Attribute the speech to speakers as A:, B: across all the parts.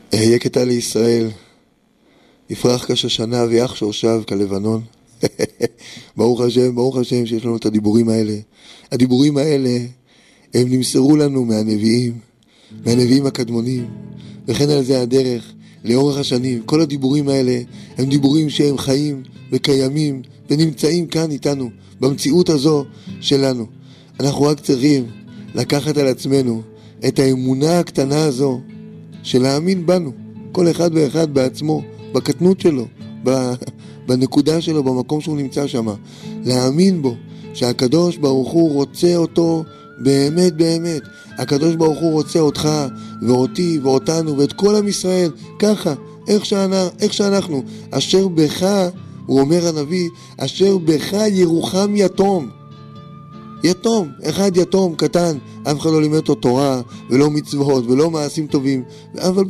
A: אהיה קטע לישראל, יפרח כשושנה ויח שורשיו כלבנון. ברוך השם שיש לנו את הדיבורים האלה. הדיבורים האלה הם נמסרו לנו מהנביאים הקדמונים, וכן על זה הדרך לאורך השנים. כל הדיבורים האלה הם דיבורים שהם חיים וקיימים ונמצאים כאן איתנו במציאות הזו שלנו. אנחנו רק צריכים לקחת על עצמנו את האמונה הקטנה הזו של להאמין בנו, כל אחד ואחד בעצמו, בקטנות שלו, בנקודה שלו, במקום שהוא נמצא שם, להאמין בו שהקדוש ברוך הוא רוצה אותו באמת באמת. הקדוש ברוך הוא רוצה אותך ואותי ואותנו ואת כל עם ישראל ככה, איך שאנחנו. אשר בך, הוא אומר הנביא, אשר בך ירוחם יתום. יתום, אחד יתום קטן, אף אחד לא לימד אותו תורה ולא מצוות ולא מעשים טובים, ואף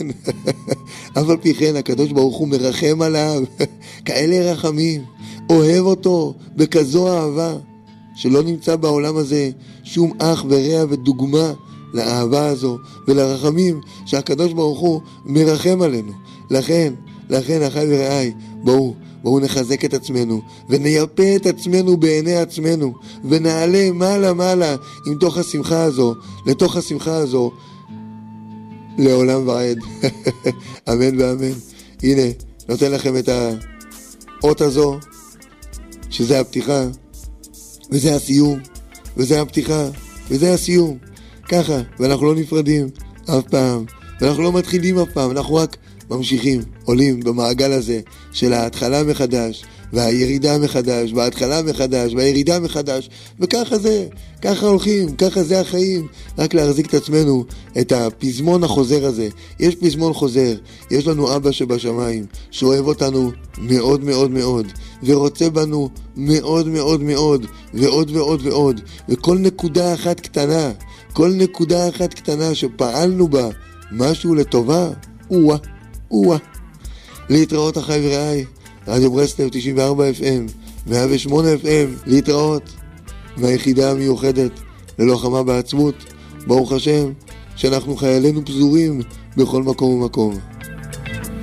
A: על פי כן הקדוש ברוך הוא מרחם עליו כאלה רחמים, אוהב אותו בכזו אהבה שלא נמצא בעולם הזה שום אח ורע ודוגמה לאהבה הזו ולרחמים שהקדוש ברוך הוא מרחם עלינו. לכן אחי ורעי, בואו נחזק את עצמנו ונייפה את עצמנו בעיני עצמנו ונעלה מעלה לתוך השמחה הזו לעולם ועד. אמן ואמן. הנה, נותן לכם את האות הזו שזה הפתיחה וזה הסיום, וזה הפתיחה וזה הסיום, ככה. ואנחנו לא נפרדים אף פעם, ואנחנו לא מתחילים אף פעם, אנחנו רק ממשיכים, עולים במעגל הזה של ההתחלה מחדש והירידה מחדש, וההתחלה מחדש והירידה מחדש, וככה זה, ככה הולכים, ככה זה החיים. רק להחזיק את עצמנו, את הפזמון החוזר הזה. יש פזמון חוזר, יש לנו אבא שבשמיים שאוהב אותנו מאוד מאוד מאוד ורוצה בנו מאוד מאוד מאוד ועוד ועוד ועוד, וכל נקודה אחת קטנה שפעלנו בה משהו לטובה, להתראות אחי ורעי. רדיו ברסלב 94 FM 108 FM, להתראות מהיחידה המיוחדת ללוחמה בעצמות. ברוך השם שאנחנו חיילינו פזורים בכל מקום ומקום.